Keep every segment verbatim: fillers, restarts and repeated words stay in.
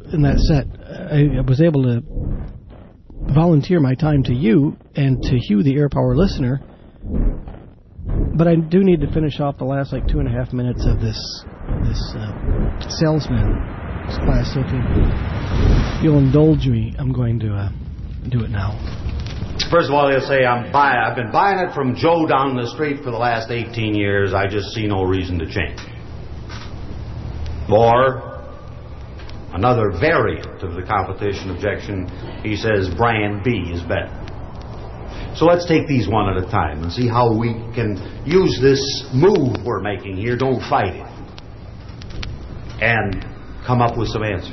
in that set. I, I was able to volunteer my time to you and to Hugh, the Air Power listener. But I do need to finish off the last like two and a half minutes of this this uh, salesman class. So if you, you'll indulge me, I'm going to uh, do it now. First of all, they'll say I'm buy. I've been buying it from Joe down the street for the last eighteen years. I just see no reason to change. Or another variant of the competition objection, he says brand B is better. So let's take these one at a time and see how we can use this move we're making here, don't fight it, and come up with some answers.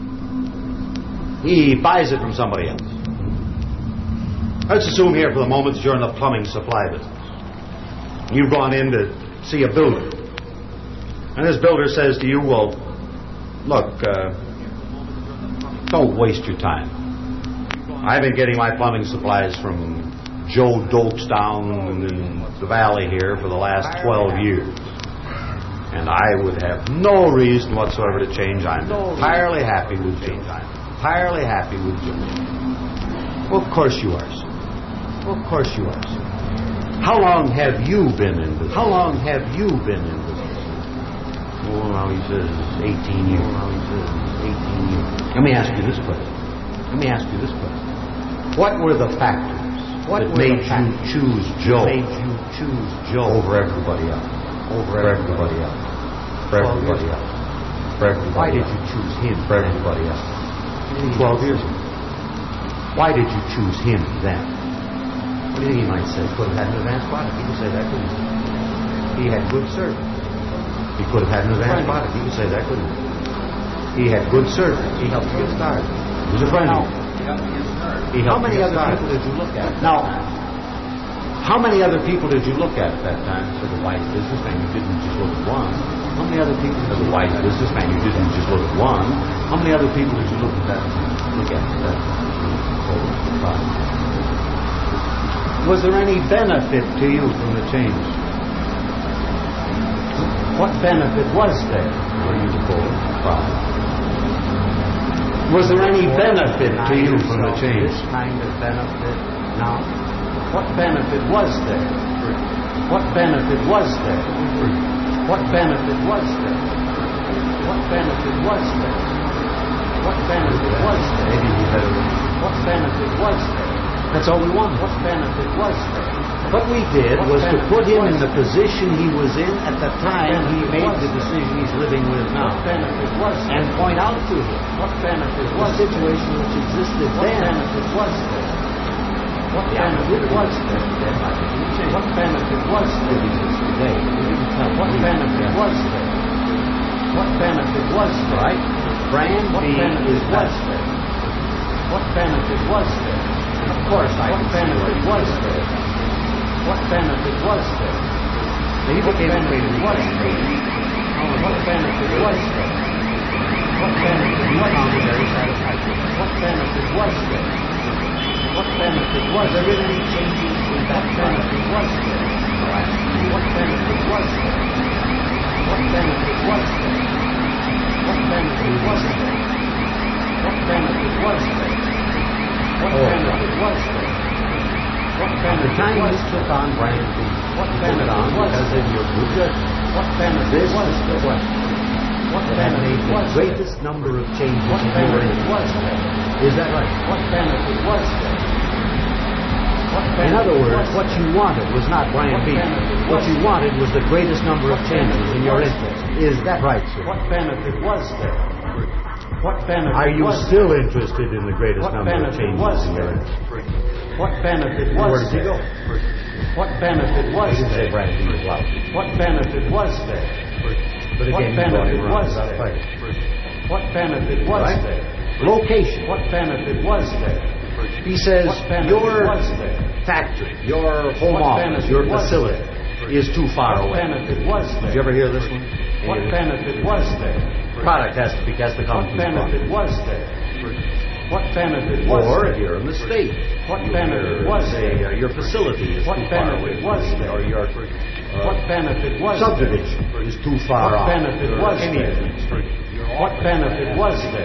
He buys it from somebody else. Let's assume here for the moment that you're in the plumbing supply business. You've gone in to see a builder. And this builder says to you, well, look, uh, don't waste your time. I've been getting my plumbing supplies from Joe Dokes down in the valley here for the last twelve years. And I would have no reason whatsoever to change. I'm entirely happy with Joe. I'm entirely happy with Joe. Well, of course you are, sir. Well, of course you are, sir. How long have you been in business? How long have you been in business? Oh, now he says eighteen years. Oh, now he says eighteen years. Let me ask you this question. Let me ask you this question. What were the factors what that made you choose Joe? Made you choose Joe over everybody else? Over everybody else. For everybody else. For everybody. Why did you choose him? For everybody else. Twelve years ago. Why did you choose him then? What do you think he might say? Could have had an advanced product. He could say that, couldn't he? He had good service. He could have had an advanced product. He could say that, couldn't he? He had good service. He helped you get started. He was a friend of you. How many other people did you look at? Now, how many other people did you look at at that time? As a wise businessman, you didn't just look at one. How many other people, as a wise businessman, you didn't just look at one? How many other people did you look at that? Look at that? Was there any benefit to you from the change? What benefit was there for you to go five? Was there any benefit to you from the change? This kind of benefit? No. What benefit was there? What benefit was there? What benefit was there? What benefit was there? What benefit was there? Maybe we better. What benefit was there? That's all we want. What benefit was there? What we did was to put him in the position he was in at the time he made the decision he's living with now. What benefit was there? And point out to him what benefit was the situation which existed then. What benefit was there? What benefit was there? What benefit was there? Today, what benefit was there? What benefit was there? Right? Brand B is was there. What benefit was there? Of course, what benefit was there? What benefit was there? They became benefit was there? What benefit was there? What benefit was there? What benefit was there? What benefit was there? Really any changes in that benefit was there? What benefit was there? What benefit was there? What benefit was there? What benefit was there? What benefit was there? What benefit the time you took on brand B, what benefit on was because of your good judgment. What benefit was the question? What benefit was the greatest number of changes what benefit was there? Is that right? What benefit was there? What benefit in other words, what you wanted was not brand B. What you wanted was the greatest number of changes in your interest. Is that right, sir? What benefit was there? What benefit are you still interested in the greatest number of changes in your interest? What benefit was Where did there? He go? What benefit was there? Say brand B as well. What benefit was there? But again, what benefit was there? What benefit was right? there? Location. What benefit was there? He says your factory, your home what office, your facility is too far what away. What benefit was there? Did you ever hear this one? What yeah. benefit was there? Product has to be has to come. What benefit was there? What benefit was or there? Or if you're in the state, what benefit was there? Your facility is what too far away. What benefit was there? Or your uh, what benefit was subdivision there? Is too far off. What benefit was there? What benefit was there?